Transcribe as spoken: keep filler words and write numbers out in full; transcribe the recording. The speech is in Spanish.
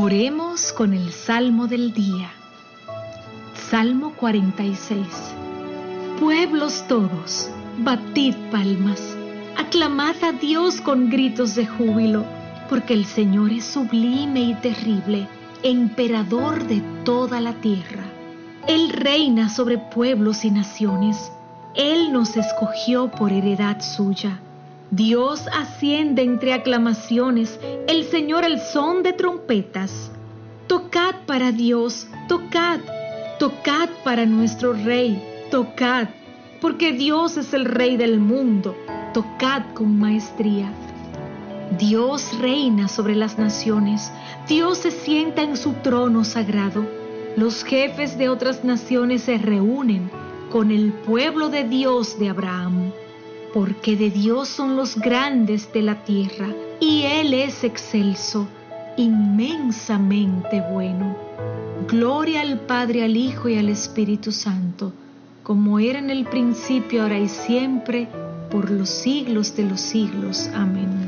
Oremos con el Salmo del día. Salmo cuarenta y seis. Pueblos todos, batid palmas, aclamad a Dios con gritos de júbilo, porque el Señor es sublime y terrible, emperador de toda la tierra. Él reina sobre pueblos y naciones. Él nos escogió por heredad suya. Dios asciende entre aclamaciones, el Señor al son de trompetas. Tocad para Dios, tocad, tocad para nuestro Rey, tocad, porque Dios es el Rey del mundo, tocad con maestría. Dios reina sobre las naciones, Dios se sienta en su trono sagrado. Los jefes de otras naciones se reúnen con el pueblo de Dios de Abraham. Porque de Dios son los grandes de la tierra, y Él es excelso, inmensamente bueno. Gloria al Padre, al Hijo y al Espíritu Santo, como era en el principio, ahora y siempre, por los siglos de los siglos. Amén.